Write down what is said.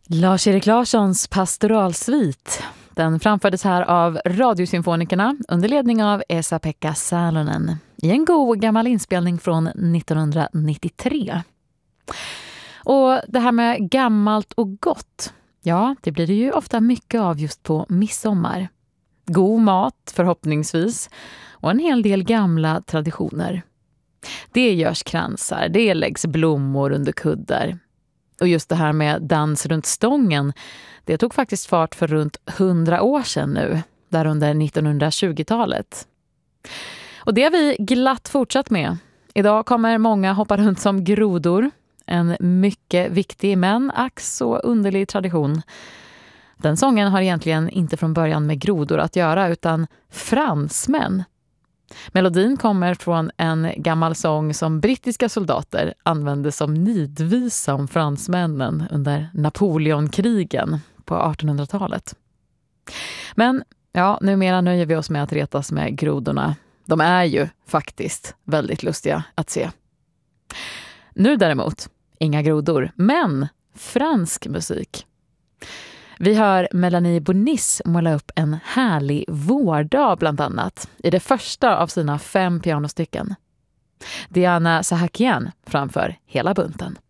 Lars-Erik Larssons pastoralsvit. Den framfördes här av Radiosymfonikerna under ledning av Esa-Pekka Salonen i en god gammal inspelning från 1993. Och det här med gammalt och gott, ja, det blir det ju ofta mycket av just på midsommar. God mat förhoppningsvis och en hel del gamla traditioner. Det görs kransar, det läggs blommor under kuddar. Och just det här med dans runt stången, det tog faktiskt fart för runt 100 år sedan nu, där under 1920-talet. Och det har vi glatt fortsatt med. Idag kommer många hoppa runt som grodor, en mycket viktig men ack så underlig tradition. Den sången har egentligen inte från början med grodor att göra utan fransmän. Melodin kommer från en gammal sång som brittiska soldater använde som nidvisa om fransmännen under Napoleonkrigen på 1800-talet. Men ja, numera nöjer vi oss med att retas med grodorna. De är ju faktiskt väldigt lustiga att se. Nu däremot, inga grodor, men fransk musik. Vi hör Melanie Bonis måla upp en härlig vårdag bland annat i det första av sina 5 pianostycken. Diana Sahakian framför hela bunten.